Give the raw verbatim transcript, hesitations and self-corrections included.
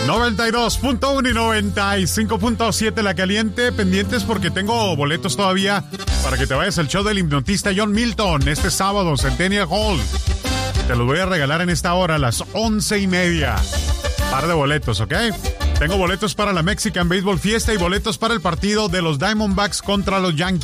noventa y dos punto uno y noventa y cinco punto siete La Caliente. Pendientes porque tengo boletos todavía para que te vayas al show del hipnotista John Milton este sábado, Centennial Hall. Te los voy a regalar en esta hora a las once y media. Par de boletos, ¿ok? Tengo boletos para la Mexican Baseball Fiesta y boletos para el partido de los Diamondbacks contra los Yankees.